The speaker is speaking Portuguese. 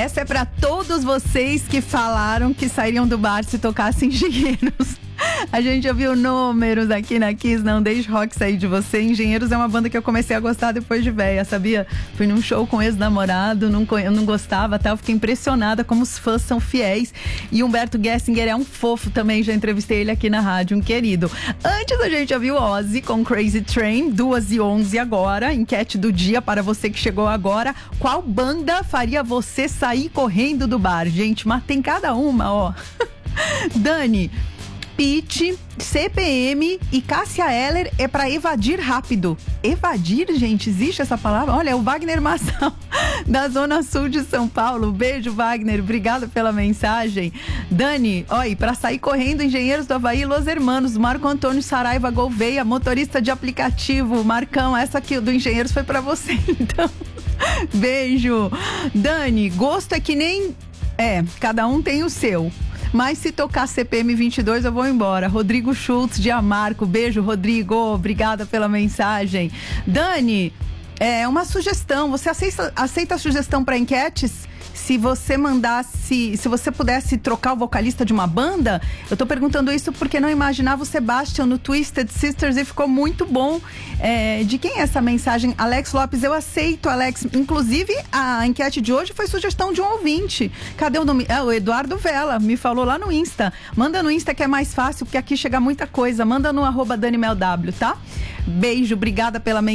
Essa é pra todos vocês que falaram que sairiam do bar se tocassem Engenheiros. A gente ouviu números aqui na Kiss, não deixe rock sair de você. Engenheiros é uma banda que eu comecei a gostar depois de véia, sabia? Fui num show com ex-namorado, eu não gostava, até eu fiquei impressionada como os fãs são fiéis. E Humberto Gessinger é um fofo também, já entrevistei ele aqui na rádio, um querido. Antes a gente ouviu Ozzy com Crazy Train, 2h11 agora, enquete do dia para você que chegou agora. Qual banda faria você sair correndo do bar? Gente, mas tem cada uma, ó. Dani, Pitty, CPM e Cássia Eller é pra evadir rápido. Evadir, gente? Existe essa palavra? Olha, é o Wagner Massal, da Zona Sul de São Paulo. Beijo, Wagner. Obrigada pela mensagem. Dani, olha, pra sair correndo, Engenheiros do Havaí, Los Hermanos, Marco Antônio Saraiva Gouveia, motorista de aplicativo. Marcão, essa aqui do Engenheiros foi pra você, então. Beijo. Dani, gosto é que nem... cada um tem o seu. Mas se tocar CPM 22 eu vou embora. Rodrigo Schultz de Amarco. Beijo, Rodrigo. Obrigada pela mensagem. Dani, uma sugestão. Você aceita a sugestão para enquetes? Se você pudesse trocar o vocalista de uma banda, eu tô perguntando isso porque não imaginava o Sebastian no Twisted Sisters e ficou muito bom. De quem é essa mensagem? Alex Lopes, eu aceito, Alex. Inclusive, a enquete de hoje foi sugestão de um ouvinte. Cadê o nome? O Eduardo Vela, me falou lá no Insta. Manda no Insta que é mais fácil, porque aqui chega muita coisa. Manda no @DaniMelW, tá? Beijo, obrigada pela mensagem.